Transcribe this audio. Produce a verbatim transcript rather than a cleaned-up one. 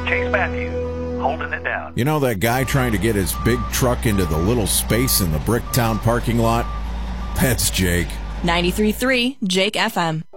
Chase Matthews, holding it down. You know that guy trying to get his big truck into the little space in the Bricktown parking lot? That's Jake. ninety-three point three Jake F M.